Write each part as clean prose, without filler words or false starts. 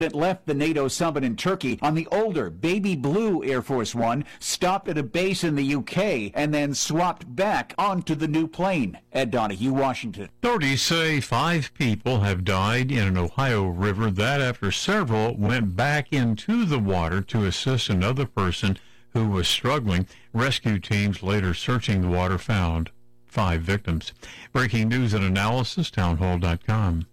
that left the NATO summit in Turkey on the older Baby Blue Air Force One, stopped at a base in the UK, and then swapped back onto the new plane. Ed Donahue, Washington. Authorities say 5 people have died in an Ohio river. That after several went back into the water to assist another person who was struggling. Rescue teams later searching the water found 5 victims. Breaking news and analysis, townhall.com.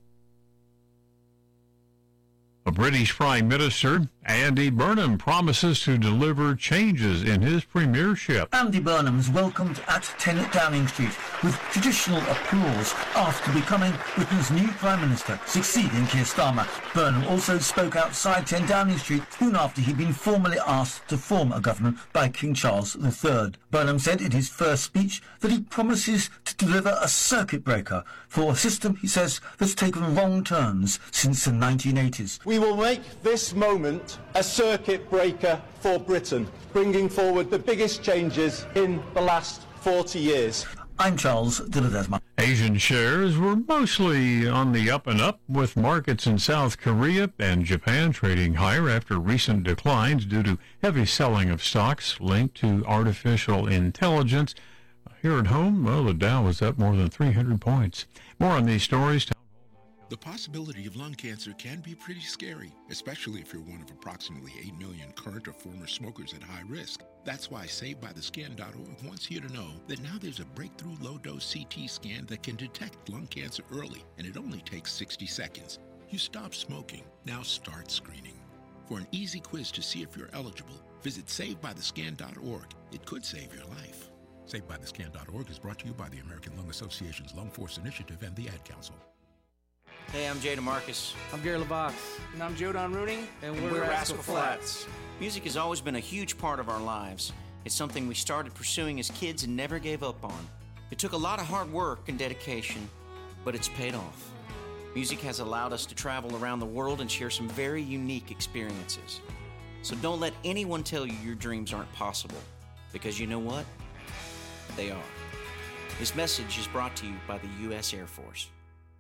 A British Prime Minister, Andy Burnham, promises to deliver changes in his premiership. Andy Burnham's welcomed at 10 Downing Street with traditional applause after becoming Britain's new Prime Minister, succeeding Keir Starmer. Burnham also spoke outside 10 Downing Street soon after he'd been formally asked to form a government by King Charles III. Burnham said in his first speech that he promises to deliver a circuit breaker for a system, he says, that's taken wrong turns since the 1980s. We will make this moment a circuit breaker for Britain, bringing forward the biggest changes in the last 40 years. I'm Charles de Ledesma. Asian shares were mostly on the up and up, with markets in South Korea and Japan trading higher after recent declines due to heavy selling of stocks linked to artificial intelligence. Here at home, well, the Dow was up more than 300 points. More on these stories. The possibility of lung cancer can be pretty scary, especially if you're one of approximately 8 million current or former smokers at high risk. That's why SaveByTheScan.org wants you to know that now there's a breakthrough low-dose CT scan that can detect lung cancer early, and it only takes 60 seconds. You stop smoking, now start screening. For an easy quiz to see if you're eligible, visit SaveByTheScan.org. It could save your life. SaveByTheScan.org is brought to you by the American Lung Association's Lung Force Initiative and the Ad Council. Hey, I'm Jay DeMarcus. I'm Gary LaVox. And I'm Joe Don Rooney. And we're Rascal Flatts. Music has always been a huge part of our lives. It's something we started pursuing as kids and never gave up on. It took a lot of hard work and dedication, but it's paid off. Music has allowed us to travel around the world and share some very unique experiences. So don't let anyone tell you your dreams aren't possible, because you know what? They are. This message is brought to you by the U.S. Air Force.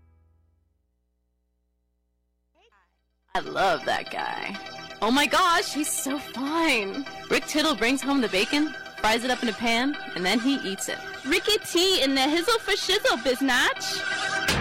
I love that guy. Oh my gosh, he's so fine. Rick Tittle brings home the bacon, fries it up in a pan, and then he eats it. Ricky T in the hizzle for shizzle, biznatch.